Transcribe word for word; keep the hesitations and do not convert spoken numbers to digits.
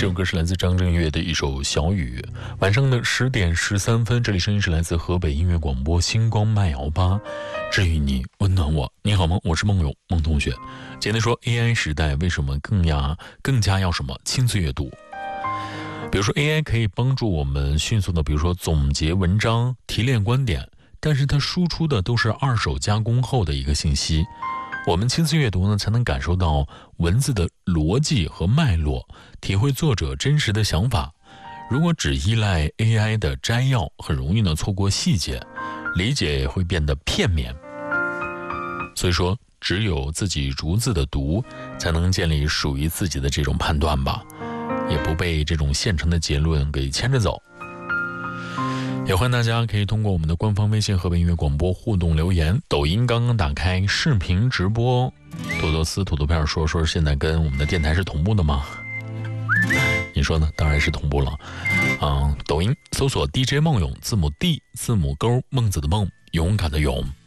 这首歌是来自张震岳的一首《小雨》。晚上的十点十三分，这里声音是来自河北音乐广播星光麦摇吧，治愈你，温暖我。你好吗？我是梦勇，梦同学。今天说 A I 时代为什么更要更加要什么亲自阅读？比如说 A I 可以帮助我们迅速的，比如说总结文章、提炼观点，但是它输出的都是二手加工后的一个信息。我们亲自阅读呢，才能感受到文字的逻辑和脉络，体会作者真实的想法。如果只依赖 A I 的摘要，很容易呢错过细节，理解也会变得片面。所以说，只有自己逐字的读，才能建立属于自己的这种判断吧，也不被这种现成的结论给牵着走。也欢迎大家可以通过我们的官方微信河北音乐广播互动留言。抖音刚刚打开视频直播，多多斯土豆片说说现在跟我们的电台是同步的吗？你说呢？当然是同步了。嗯，抖音搜索 D J 梦勇，字母 D 字母勾，孟子的孟，勇敢的勇。